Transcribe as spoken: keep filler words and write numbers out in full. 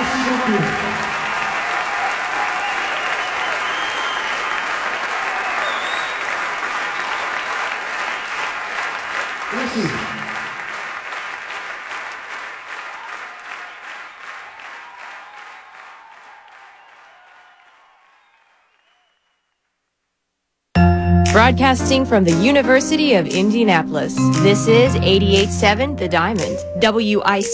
beaucoup. Merci. Broadcasting from the University of Indianapolis, this is eighty-eight point seven The Diamond, W I C.